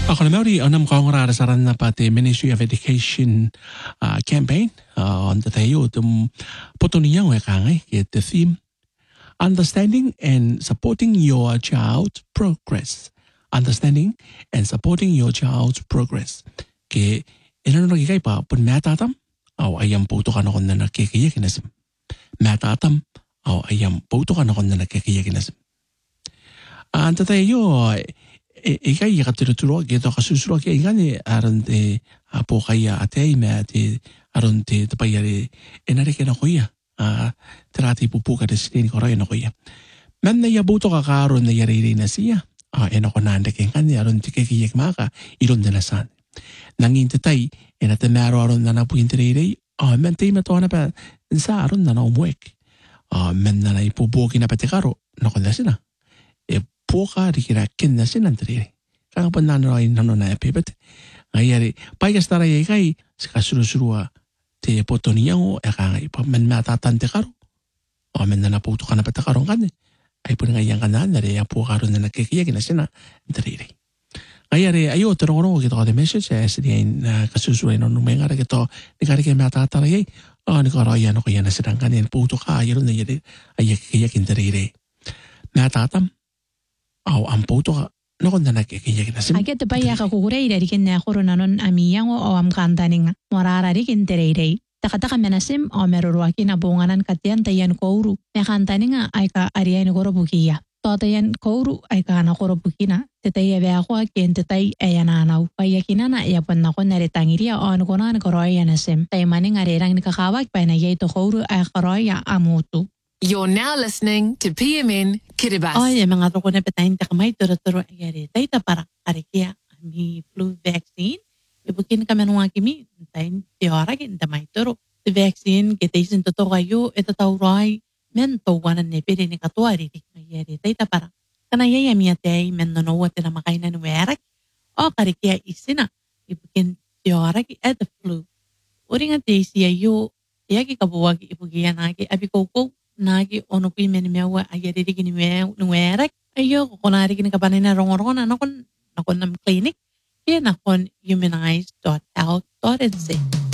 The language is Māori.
Ako na Maori, anam kaungra saran na pati Ministry of Education campaign on the tayo tum potoniang wekangay the theme understanding and supporting your child's progress. Understanding and supporting your child's progress. Ke inano nagigay pa pun matatam aw ayam puto ka na kon na nakikiyak inasim. Matatam aw ayam puto ka na kon na nakikiyak inasim. Anta tayo ikay yakaturo gitu kasusuro kaya ingani aron te apo kaya atay me ate aron te tapayari enare kena kuya terati pupu ka destin ko na kuya men na yabuto ka karon na yari na siya eno ko nanda kaya kani aron te kikiyak maka ilon na nasan nangin tatay enate maro aron na napuintirere men te mato na pa sa aron na umuwek men na ipubuki na patikaro na ko na sila poka dikira kinna sinandre kang panano ay nano na epibet ngayari payas tara yay sikasuru-surua te potoniang o kang ipaman matatante karo o men na naputo ka na patakarong kan ay pun ngayang kanan na rin po karon na nagkikiyak na sina ndre ngayari ayo terong kita ka message as diyan na kasusuay no may ngara kito ni kari kay matatara yay ni karo yan ko yan na sidang kanin puto ka ayo na yari ay kiyak ndre matatam aw ampo to no na nakikiyak na sim. Agad ba ya ka kukureira rikin na korona non amiyang o am kantaning morara rikin tereirei. Takataka menasim o merurwaki na bunganan katian tayan kouru. Me kantaning ay ka ariay ni korobukiya. Totayan kouru ay ka na korobukina. Tetay ebe ako akin tetay ayananaw. Payakina na iyapan na ko naritangiria o ano ko na koroya na sim. Tay maning arirang nikakawag pa na yay to kouru ay koroya amutu. You're now listening to PMN Kiribati. Oye, mga toko na patayin ta kamay turo-turo ayari. Tayo para karikia mi flu vaccine. Ibukin kami nung akimi. Tayo tiara kinta may turo. The vaccine kita isin toto kayo. Ito tauray. Men tawanan ni pili ni katuari. Ayari. Tayo para. Kanaya yamiyatay men nanawat na makainan werak. O karikia isina. Ibukin tiara ki at the flu. Uring at siya yu. Yaki kabuwag ibugiyan naki. Abi koko. Nagi ono kui meni mewa ayari digini mewa nuerek ayo konari gini kapanin na rongorongan nakon nam clinic kaya nakon humanize.health.nz